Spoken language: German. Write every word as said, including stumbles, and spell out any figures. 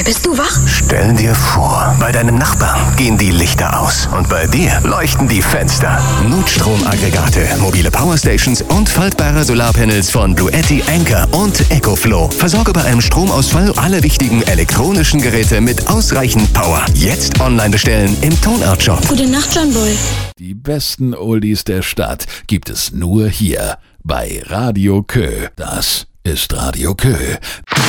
Boy, bist du wach? Stell dir vor, bei deinem Nachbarn gehen die Lichter aus und bei dir leuchten die Fenster. Notstromaggregate, mobile Powerstations und faltbare Solarpanels von Bluetti, Anker und EcoFlow. Versorge bei einem Stromausfall alle wichtigen elektronischen Geräte mit ausreichend Power. Jetzt online bestellen im Tonart-Shop. Gute Nacht, John Boy. Die besten Oldies der Stadt gibt es nur hier bei Radio Kö. Das ist Radio Kö.